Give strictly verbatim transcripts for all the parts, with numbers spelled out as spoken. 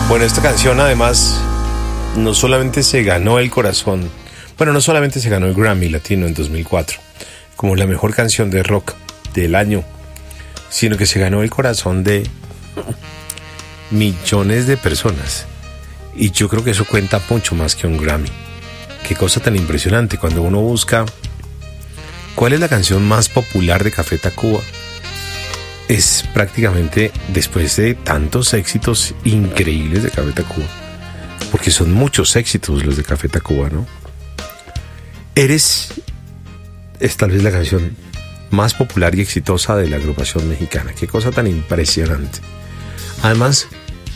Bueno, esta canción además no solamente se ganó el corazón, bueno, no solamente se ganó el Grammy Latino en dos mil cuatro como la mejor canción de rock del año, sino que se ganó el corazón de millones de personas. Y yo creo que eso cuenta mucho más que un Grammy. Qué cosa tan impresionante cuando uno busca cuál es la canción más popular de Café Tacuba. Es prácticamente, después de tantos éxitos increíbles de Café Tacuba, porque son muchos éxitos los de Café Tacuba, ¿no? Eres es tal vez la canción más popular y exitosa de la agrupación mexicana. Qué cosa tan impresionante. Además,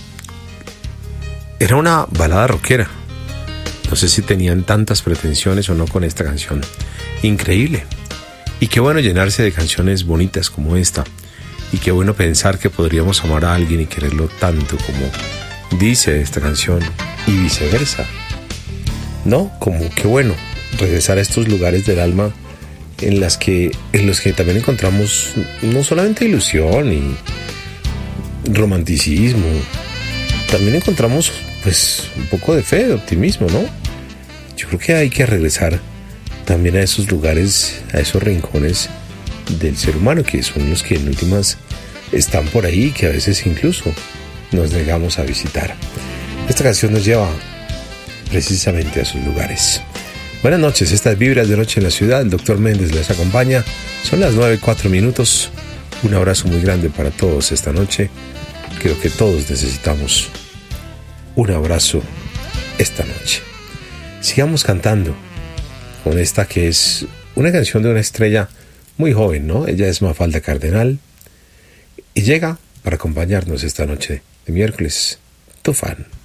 era una balada rockera. No sé si tenían tantas pretensiones o no con esta canción. Increíble. Y qué bueno llenarse de canciones bonitas como esta. Y qué bueno pensar que podríamos amar a alguien y quererlo tanto como dice esta canción y viceversa. ¿No? Como qué bueno regresar a estos lugares del alma en las que en los que también encontramos no solamente ilusión y romanticismo, también encontramos pues un poco de fe, de optimismo, ¿no? Yo creo que hay que regresar también a esos lugares, a esos rincones del ser humano, que son los que en últimas están por ahí, que a veces incluso nos negamos a visitar. Esta canción nos lleva precisamente a esos lugares. Buenas noches, estas Vibras de Noche en la Ciudad. El doctor Méndez les acompaña. Son las nueve y cuatro minutos. Un abrazo muy grande para todos esta noche. Creo que todos necesitamos un abrazo esta noche. Sigamos cantando con esta que es una canción de una estrella muy joven, ¿no? Ella es Mafalda Cardenal y llega para acompañarnos esta noche de miércoles. Tu fan.